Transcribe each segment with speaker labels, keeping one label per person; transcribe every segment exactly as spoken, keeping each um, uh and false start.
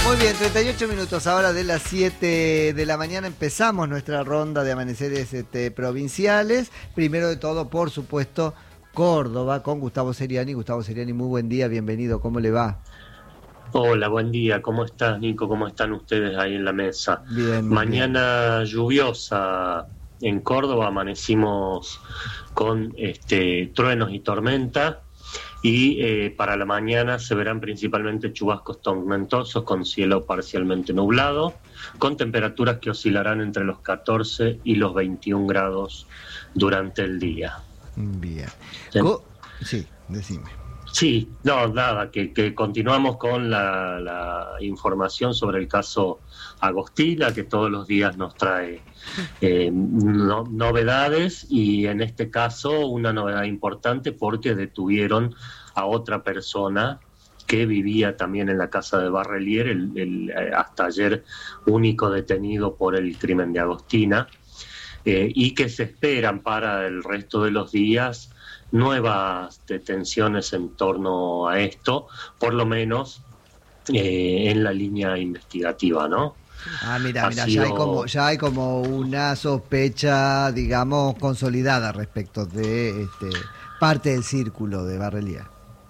Speaker 1: Muy bien, treinta y ocho minutos ahora de las siete de la mañana empezamos nuestra ronda de amaneceres este, provinciales. Primero de todo, por supuesto, Córdoba con Gustavo Seriani. Gustavo Seriani, muy buen día, bienvenido, ¿cómo le va?
Speaker 2: Hola, buen día, ¿cómo estás, Nico? ¿Cómo están ustedes ahí en la mesa?
Speaker 1: Bien,
Speaker 2: Mañana
Speaker 1: bien.
Speaker 2: lluviosa en Córdoba, amanecimos con este, truenos y tormenta. Y eh, para la mañana se verán principalmente chubascos tormentosos con cielo parcialmente nublado, con temperaturas que oscilarán entre los catorce y los veintiún grados durante el día.
Speaker 1: Bien.
Speaker 2: ¿Sí?
Speaker 1: Co- sí, decime.
Speaker 2: Sí, no, nada, que, que continuamos con la, la información sobre el caso Agostina, que todos los días nos trae eh, no, novedades, y en este caso una novedad importante porque detuvieron a otra persona que vivía también en la casa de Barrelier, el, el hasta ayer único detenido por el crimen de Agostina, eh, y que se esperan para el resto de los días nuevas detenciones en torno a esto, por lo menos eh, en la línea investigativa, ¿no?
Speaker 1: Ah, mira,
Speaker 2: Ha
Speaker 1: mira,
Speaker 2: sido...
Speaker 1: ya hay como ya hay como una sospecha, digamos, consolidada respecto de este, parte del círculo de Barrelier.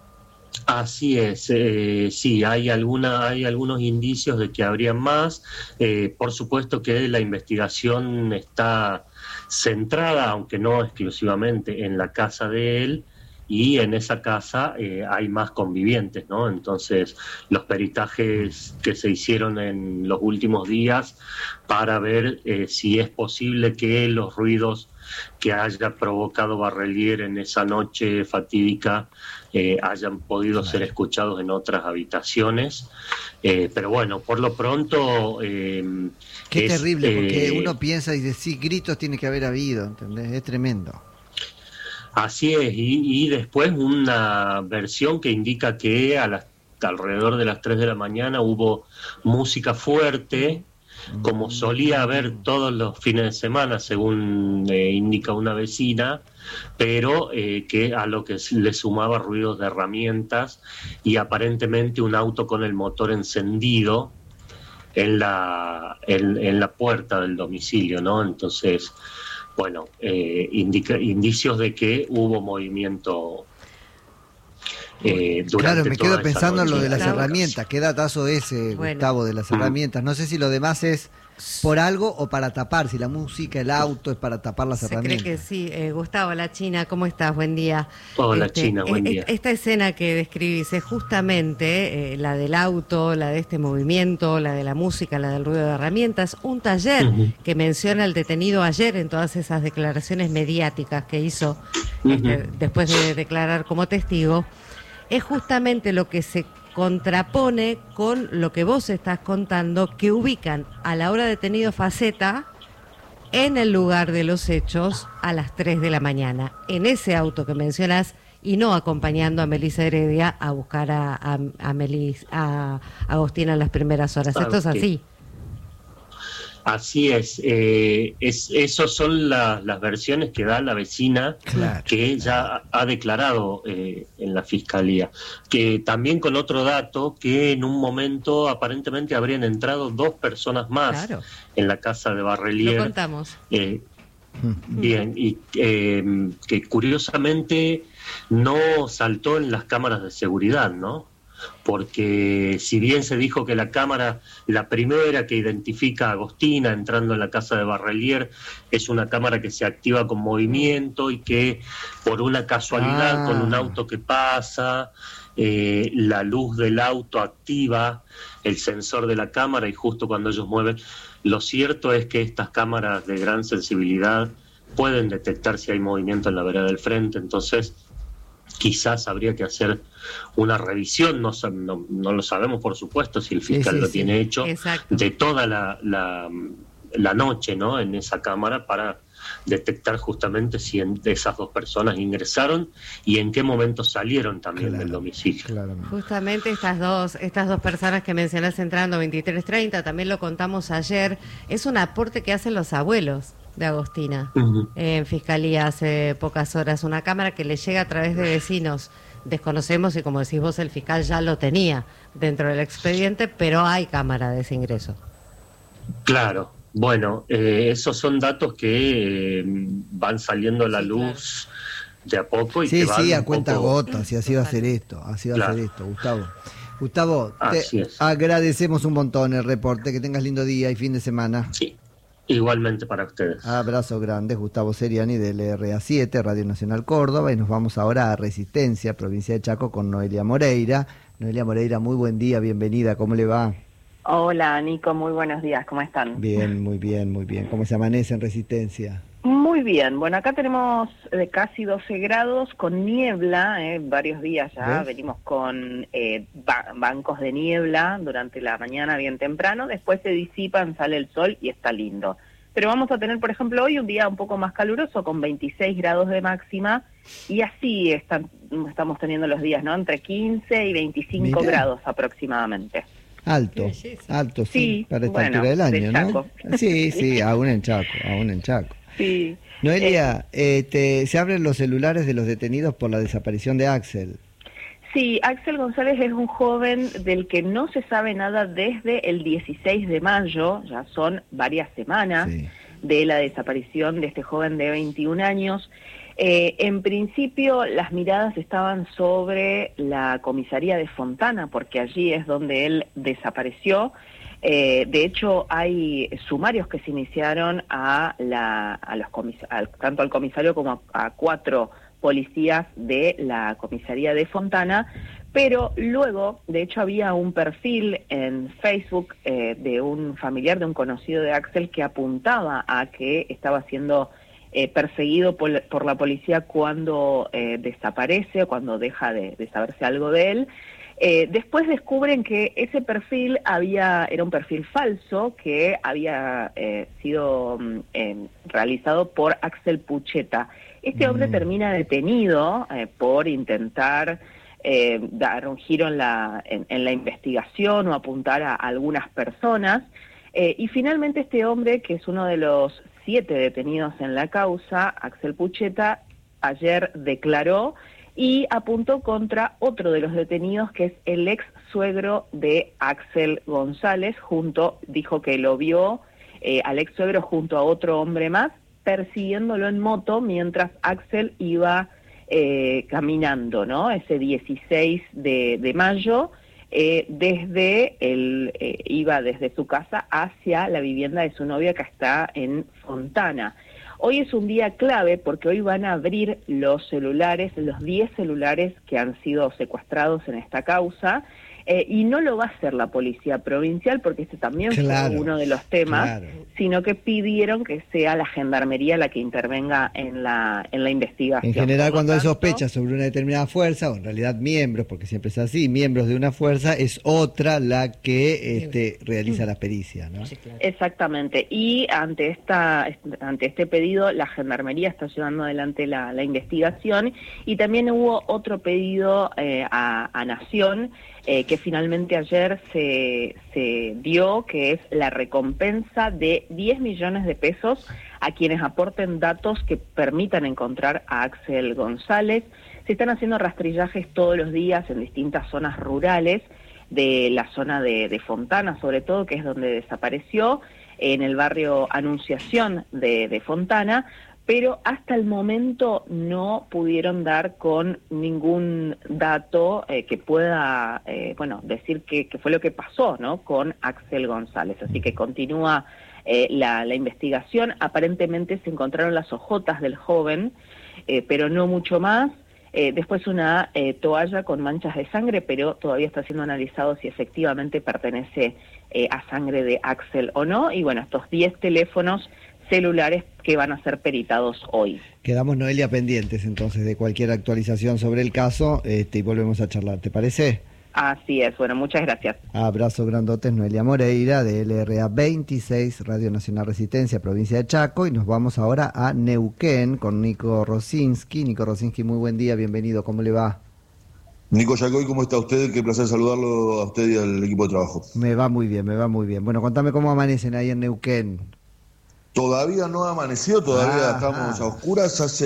Speaker 2: Así es, eh, sí, hay alguna, hay algunos indicios de que habría más. Eh, por supuesto que la investigación está centrada, aunque no exclusivamente, en la casa de él, y en esa casa eh, hay más convivientes, ¿no? Entonces, los peritajes que se hicieron en los últimos días para ver eh, si es posible que los ruidos que haya provocado Barrelier en esa noche fatídica eh, hayan podido ser escuchados en otras habitaciones. Eh, pero bueno, por lo pronto... Eh,
Speaker 1: Qué
Speaker 2: es,
Speaker 1: terrible, porque
Speaker 2: eh,
Speaker 1: uno piensa y dice, sí, gritos tiene que haber habido, ¿entendés? Es tremendo.
Speaker 2: Así es, y, y después una versión que indica que a las, alrededor de las tres de la mañana hubo música fuerte, como solía haber todos los fines de semana, según eh, indica una vecina, pero eh, que a lo que le sumaba ruidos de herramientas y aparentemente un auto con el motor encendido en la, en, en la puerta del domicilio, ¿no? Entonces... Bueno, eh, indica, indicios de que hubo movimiento eh, durante
Speaker 1: Claro, me quedo
Speaker 2: toda esa
Speaker 1: pensando en lo
Speaker 2: noche
Speaker 1: de las
Speaker 2: en la
Speaker 1: herramientas.
Speaker 2: casa.
Speaker 1: Qué datazo ese,
Speaker 3: Bueno.
Speaker 1: Gustavo, de las
Speaker 2: Mm.
Speaker 1: herramientas. No sé si lo demás es por algo o para tapar, si la música, el auto es para tapar las
Speaker 3: Se
Speaker 1: herramientas.
Speaker 3: cree que sí. Eh, Gustavo, la China, ¿cómo estás? Buen día.
Speaker 2: Hola,
Speaker 3: Este,
Speaker 2: China, buen
Speaker 3: eh,
Speaker 2: día.
Speaker 3: Esta escena que describís es justamente eh, la del auto, la de este movimiento, la de la música, la del ruido de herramientas, un taller
Speaker 2: Ujú.
Speaker 3: que menciona el detenido ayer en todas esas declaraciones mediáticas que hizo
Speaker 2: Ujú.
Speaker 3: este, después de declarar como testigo, es justamente lo que se contrapone con lo que vos estás contando, que ubican al ahora detenido Faceta en el lugar de los hechos a las tres de la mañana, en ese auto que mencionas, y no acompañando a Melissa Heredia a buscar a, a, a, Melis, a Agostina en las primeras horas. Esto es así.
Speaker 2: Así es, eh, es esas son la, las versiones que da la vecina,
Speaker 1: Claro,
Speaker 2: que ya ha declarado eh, en la fiscalía, que también con otro dato, que en un momento aparentemente habrían entrado dos personas más
Speaker 3: Claro.
Speaker 2: en la casa de
Speaker 3: Lo
Speaker 2: Barrelier.
Speaker 3: contamos.
Speaker 2: Eh, bien, y eh, que curiosamente no saltó en las cámaras de seguridad, ¿no? Porque si bien se dijo que la cámara, la primera que identifica a Agostina entrando en la casa de Barrelier, es una cámara que se activa con movimiento y que por una casualidad
Speaker 1: Ah.
Speaker 2: con un auto que pasa, eh, la luz del auto activa el sensor de la cámara y justo cuando ellos mueven, lo cierto es que estas cámaras de gran sensibilidad pueden detectar si hay movimiento en la vereda del frente, entonces quizás habría que hacer una revisión, no, no, no lo sabemos por supuesto si el fiscal
Speaker 1: Sí, sí,
Speaker 2: lo
Speaker 1: sí.
Speaker 2: tiene hecho,
Speaker 3: Exacto.
Speaker 2: de toda la, la, la noche, ¿no? En esa cámara para detectar justamente si en, esas dos personas ingresaron y en qué momento salieron también
Speaker 1: Claro,
Speaker 2: del domicilio.
Speaker 1: claramente.
Speaker 3: Justamente estas dos, estas dos personas que mencionás entrando veintitrés treinta, también lo contamos ayer, es un aporte que hacen los abuelos de Agostina
Speaker 2: Ujú.
Speaker 3: en Fiscalía hace pocas horas, una cámara que le llega a través de vecinos Desconocemos si, como decís vos, el fiscal ya lo tenía dentro del expediente, pero hay cámara de ese ingreso.
Speaker 2: Claro, bueno, eh, esos son datos que eh, van saliendo a la
Speaker 3: Sí,
Speaker 2: luz de a poco y
Speaker 1: Sí,
Speaker 2: que van
Speaker 1: sí, a
Speaker 2: un
Speaker 1: cuenta
Speaker 2: poco...
Speaker 1: gotas, y así va a ser esto, así va
Speaker 2: Claro.
Speaker 1: a ser esto, Gustavo. Gustavo,
Speaker 2: Así
Speaker 1: te
Speaker 2: es.
Speaker 1: agradecemos un montón el reporte, que tengas lindo día y fin de semana.
Speaker 2: Sí, igualmente para ustedes.
Speaker 1: Abrazo grande, Gustavo Seriani del R A siete, Radio Nacional Córdoba, y nos vamos ahora a Resistencia, provincia de Chaco, con Noelia Moreira. Noelia Moreira, muy buen día, bienvenida, ¿cómo le va?
Speaker 4: Hola, Nico, muy buenos días, ¿cómo están?
Speaker 1: Bien, muy bien, muy bien. ¿Cómo se amanece en Resistencia?
Speaker 4: Muy bien, bueno, acá tenemos eh, casi doce grados con niebla, eh, varios días ya,
Speaker 1: ¿Ves?
Speaker 4: venimos con eh, ba- bancos de niebla durante la mañana bien temprano, después se disipan, sale el sol y está lindo. Pero vamos a tener, por ejemplo, hoy un día un poco más caluroso con veintiséis grados de máxima y así están, estamos teniendo los días, ¿no? Entre quince y veinticinco
Speaker 1: Mirá.
Speaker 4: grados aproximadamente.
Speaker 1: Alto,
Speaker 3: Qué belleza.
Speaker 1: alto, sí,
Speaker 4: Sí,
Speaker 1: para esta
Speaker 4: bueno,
Speaker 1: altura del
Speaker 4: de
Speaker 1: año, ¿no?
Speaker 4: Chaco.
Speaker 1: Sí, sí, aún en Chaco, aún en Chaco.
Speaker 4: Sí.
Speaker 1: Noelia, eh, te- se abren los celulares de los detenidos por la desaparición de Axel.
Speaker 4: Sí, Axel González es un joven del que no se sabe nada desde el dieciséis de mayo, ya son varias semanas
Speaker 1: Sí.
Speaker 4: de la desaparición de este joven de veintiún años. Eh, en principio las miradas estaban sobre la comisaría de Fontana, porque allí es donde él desapareció. Eh, de hecho, hay sumarios que se iniciaron a, la, a los comis al, tanto al comisario como a, a cuatro policías de la comisaría de Fontana, pero luego, de hecho, había un perfil en Facebook eh, de un familiar, de un conocido de Axel, que apuntaba a que estaba siendo eh, perseguido por, por la policía cuando eh, desaparece o cuando deja de, de saberse algo de él. Eh, después descubren que ese perfil había era un perfil falso que había eh, sido eh, realizado por Axel Pucheta. Este hombre
Speaker 1: Mm.
Speaker 4: termina detenido eh, por intentar eh, dar un giro en la, en, en la investigación o apuntar a algunas personas. Eh, y finalmente este hombre, que es uno de los siete detenidos en la causa, Axel Pucheta, ayer declaró y apuntó contra otro de los detenidos, que es el ex suegro de Axel González, junto, dijo que lo vio eh, al ex suegro junto a otro hombre más, persiguiéndolo en moto mientras Axel iba eh, caminando, ¿no? Ese dieciséis de, de mayo, eh, desde el, eh, iba desde su casa hacia la vivienda de su novia, que está en Fontana. Hoy es un día clave porque hoy van a abrir los celulares, los diez celulares que han sido secuestrados en esta causa, eh, y no lo va a hacer la policía provincial porque este también
Speaker 1: Claro,
Speaker 4: fue uno de los temas,
Speaker 1: claro.
Speaker 4: sino que pidieron que sea la gendarmería la que intervenga en la, en la investigación.
Speaker 1: En general,
Speaker 4: Por lo
Speaker 1: cuando hay
Speaker 4: tanto,
Speaker 1: sospechas sobre una determinada fuerza, o en realidad miembros, porque siempre es así, miembros de una fuerza, es otra la que este, realiza la pericia, ¿no?
Speaker 3: Sí, claro.
Speaker 4: Exactamente, y ante esta ante este pedido la Gendarmería está llevando adelante la, la investigación, y también hubo otro pedido eh, a, a Nación eh, que finalmente ayer se, se dio, que es la recompensa de diez millones de pesos a quienes aporten datos que permitan encontrar a Axel González. Se están haciendo rastrillajes todos los días en distintas zonas rurales de la zona de, de Fontana, sobre todo, que es donde desapareció, en el barrio Anunciación de, de Fontana, pero hasta el momento no pudieron dar con ningún dato eh, que pueda, eh, bueno, decir que, que fue lo que pasó, ¿no?, con Axel González. Así que continúa eh, la, la investigación. Aparentemente se encontraron las ojotas del joven, eh, pero no mucho más. Eh, después una eh, toalla con manchas de sangre, pero todavía está siendo analizado si efectivamente pertenece eh, a sangre de Axel o no. Y bueno, estos diez teléfonos celulares que van a ser peritados hoy.
Speaker 1: Quedamos, Noelia, pendientes entonces de cualquier actualización sobre el caso este, y volvemos a charlar, ¿te parece?
Speaker 4: Así es, bueno, muchas gracias.
Speaker 1: Abrazo grandotes, Noelia Moreira de L R A veintiséis, Radio Nacional Resistencia, provincia de Chaco, y nos vamos ahora a Neuquén con Nico Rosinski. Nico Rosinski, muy buen día, bienvenido, ¿cómo le va?
Speaker 5: Nico Yacoy, ¿cómo está usted? Qué placer saludarlo a usted y al equipo de trabajo.
Speaker 1: Me va muy bien, me va muy bien. Bueno, contame cómo amanecen ahí en Neuquén.
Speaker 5: Todavía no ha amanecido, todavía
Speaker 1: Ajá.
Speaker 5: estamos a oscuras. Hace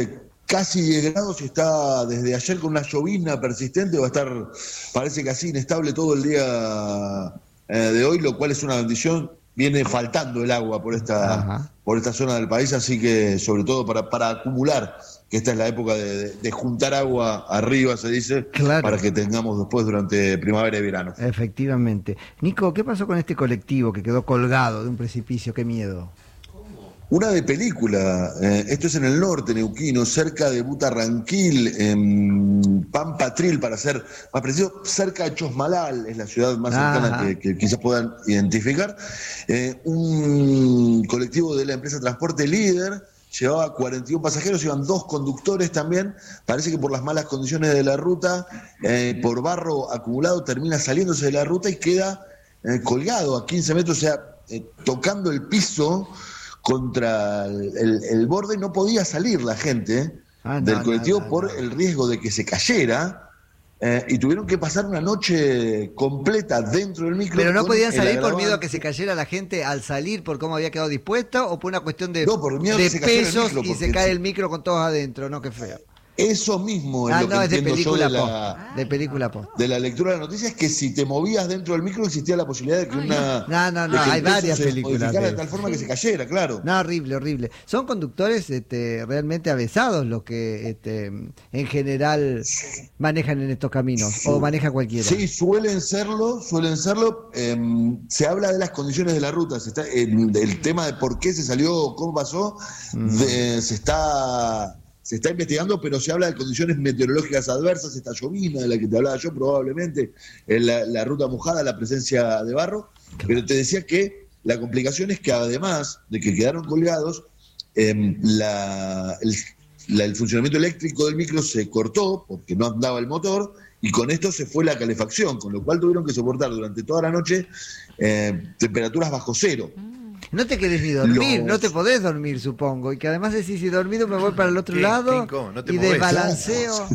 Speaker 5: casi diez grados y está desde ayer con una llovizna persistente, va a estar, parece que así, inestable todo el día eh, de hoy, lo cual es una bendición. Viene faltando el agua por esta, por esta zona del país, así que sobre todo para, para acumular, que esta es la época de, de, de juntar agua arriba, se dice, claro, para que tengamos después durante primavera y verano.
Speaker 1: Efectivamente. Nico, ¿qué pasó con este colectivo que quedó colgado de un precipicio? ¡Qué miedo!
Speaker 5: Una de película, eh, esto es en el norte neuquino, cerca de Butarranquil, en Pampatril, para ser más preciso, cerca de Chosmalal, es la ciudad más cercana que, que quizás puedan identificar. Eh, un colectivo de la empresa Transporte Líder llevaba cuarenta y uno pasajeros, iban dos conductores también. Parece que por las malas condiciones de la ruta, eh, por barro acumulado, termina saliéndose de la ruta y queda eh, colgado a quince metros, o sea, eh, tocando el piso contra el, el, el borde. No podía salir la gente ah, del no, colectivo no, no, por no. el riesgo de que se cayera, eh, y tuvieron que pasar una noche completa dentro del micro.
Speaker 1: ¿Pero no podían salir por miedo a que se cayera la gente al salir por cómo había quedado dispuesta, o por una cuestión de,
Speaker 5: no, por miedo
Speaker 1: de
Speaker 5: que se
Speaker 1: pesos
Speaker 5: el micro,
Speaker 1: y se cae el micro con todos adentro? No, qué feo.
Speaker 5: Eso mismo es
Speaker 1: ah,
Speaker 5: lo
Speaker 1: no,
Speaker 5: que
Speaker 1: es de
Speaker 5: entiendo
Speaker 1: película
Speaker 5: yo de la,
Speaker 1: post, de película post.
Speaker 5: de la lectura de la noticia, es que si te movías dentro del micro existía la posibilidad de que una...
Speaker 1: No, no, no, hay varias
Speaker 5: se
Speaker 1: películas.
Speaker 5: modificara
Speaker 1: de,
Speaker 5: de tal forma que se cayera, claro.
Speaker 1: No, horrible, horrible. Son conductores este, realmente avesados los que este, en general manejan en estos caminos, sí. o maneja cualquiera.
Speaker 5: Sí, suelen serlo, suelen serlo. Eh, se habla de las condiciones de la ruta, se está, eh, el tema de por qué se salió, cómo pasó, mm. de, se está... Se está investigando, pero se habla de condiciones meteorológicas adversas, esta llovina de la que te hablaba yo probablemente, en la, la ruta mojada, la presencia de barro, pero te decía que la complicación es que además de que quedaron colgados, eh, la, el, la, el funcionamiento eléctrico del micro se cortó porque no andaba el motor, y con esto se fue la calefacción, con lo cual tuvieron que soportar durante toda la noche eh, temperaturas bajo cero.
Speaker 1: No te querés ni dormir,
Speaker 5: Los...
Speaker 1: no te podés dormir, supongo. Y que además decís, si dormido me voy para el otro
Speaker 6: ¿Qué?
Speaker 1: lado
Speaker 6: ¿Qué? ¿No te
Speaker 1: y
Speaker 6: movés?
Speaker 1: desbalanceo.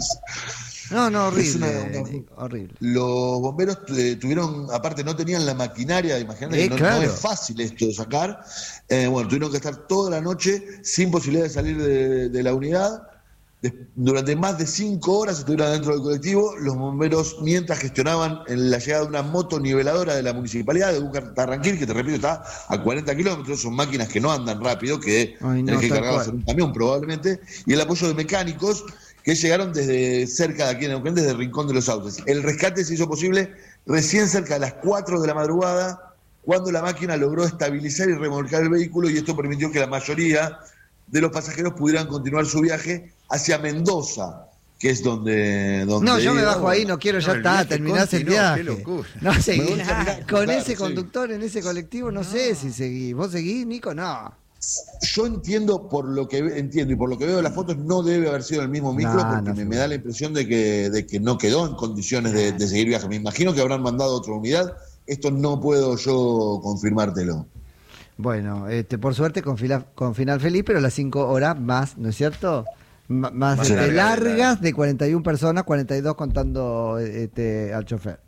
Speaker 1: No, no, horrible,
Speaker 5: una, una,
Speaker 1: horrible.
Speaker 5: Los bomberos eh, tuvieron, aparte no tenían la maquinaria, imagínate, eh, que no,
Speaker 1: claro.
Speaker 5: no es fácil esto de sacar. Eh, bueno, tuvieron que estar toda la noche sin posibilidad de salir de, de la unidad. Durante más de cinco horas estuvieron dentro del colectivo los bomberos, mientras gestionaban en la llegada de una moto niveladora de la municipalidad de Butarranquil, que te repito está a cuarenta kilómetros, son máquinas que no andan rápido, que Ay, no, tenés que cargarlas en un camión probablemente, y el apoyo de mecánicos que llegaron desde cerca de aquí en Neuquén, desde el Rincón de los Sauces. El rescate se hizo posible recién cerca de las cuatro de la madrugada, cuando la máquina logró estabilizar y remolcar el vehículo, y esto permitió que la mayoría de los pasajeros pudieran continuar su viaje hacia Mendoza, que es donde... donde
Speaker 1: no, yo me bajo
Speaker 5: bueno,
Speaker 1: ahí, no quiero, ya
Speaker 6: no,
Speaker 1: está, terminás el viaje.
Speaker 6: Qué locura.
Speaker 1: No seguí.
Speaker 5: Terminar,
Speaker 1: Con
Speaker 5: claro,
Speaker 1: ese
Speaker 5: sí.
Speaker 1: conductor en ese colectivo, no, no sé si seguís. ¿Vos seguís, Nico? No.
Speaker 5: Yo entiendo, por lo que entiendo y por lo que veo de las fotos, no debe haber sido el mismo micro, no, porque no me, me da la impresión de que, de que no quedó en condiciones de, de seguir viaje. Me imagino que habrán mandado otra unidad. Esto no puedo yo confirmártelo.
Speaker 1: Bueno, este, por suerte con, fila, con final feliz, pero las cinco horas más, ¿no es cierto? M- más
Speaker 6: más
Speaker 1: este,
Speaker 6: larga,
Speaker 1: largas de cuarenta y una personas, cuarenta y dos contando este, al chofer.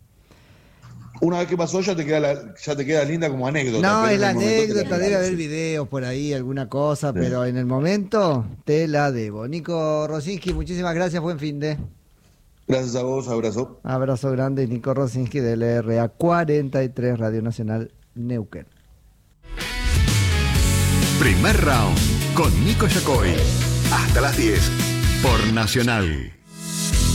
Speaker 5: Una vez que pasó ya te queda la, ya te queda linda como anécdota.
Speaker 1: No, es la
Speaker 5: en
Speaker 1: anécdota, debe haber videos por ahí, alguna cosa, sí. Pero en el momento te la debo. Nico Rosinski, muchísimas gracias, buen fin de.
Speaker 5: Gracias a vos, abrazo.
Speaker 1: Abrazo grande, Nico Rosinski del R A cuarenta y tres Radio Nacional Neuquén.
Speaker 7: Primer round con Nico Yacoy. Hasta las diez por Nacional.